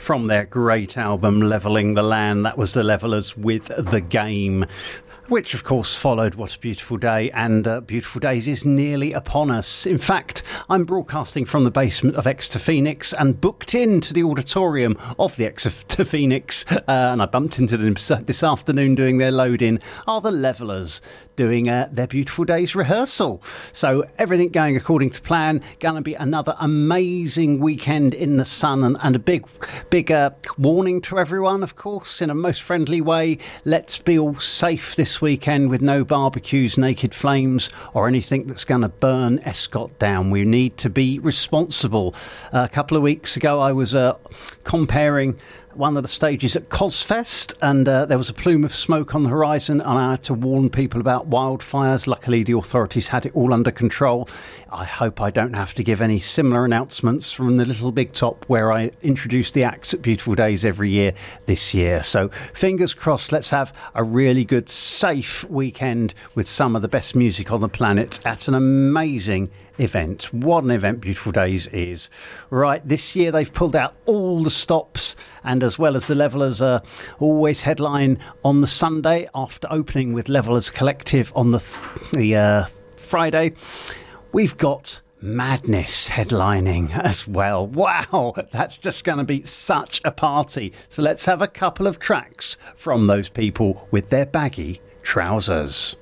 from their great album Levelling the Land. That was the Levellers with The Game, which of course followed What a Beautiful Day, and Beautiful Days is nearly upon us. In fact, I'm broadcasting from the basement of Exeter Phoenix and booked into the auditorium of the Exeter Phoenix, and I bumped into them this afternoon doing their load-in, are the Levellers doing their Beautiful Days rehearsal. So everything going according to plan. Going to be another amazing weekend in the sun, and a big warning to everyone, of course, in a most friendly way. Let's be all safe this weekend with no barbecues, naked flames, or anything that's going to burn Escott down. We need to be responsible. A couple of weeks ago, I was comparing one of the stages at Cosfest, and there was a plume of smoke on the horizon, and I had to warn people about wildfires. Luckily, the authorities had it all under control. I hope I don't have to give any similar announcements from the Little Big Top, where I introduce the acts at Beautiful Days every year this year. So fingers crossed, let's have a really good, safe weekend with some of the best music on the planet at an amazing event. What an event Beautiful Days is. Right, this year they've pulled out all the stops, and as well as the Levellers always headline on the Sunday after opening with Levellers Collective on the Friday, we've got Madness headlining as well. Wow, that's just going to be such a party. So let's have a couple of tracks from those people with their baggy trousers.